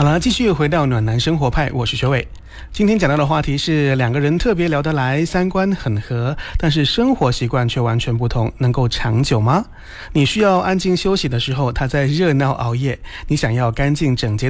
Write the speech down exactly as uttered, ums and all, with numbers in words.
好，继续回到暖男生活派，我是学伟。今天讲到的话题是两个人特别聊得来，三观很合，但是生活习惯却完全不同，能够长久吗？你需要安静休息的时候，他在热闹熬夜；你想要干净整洁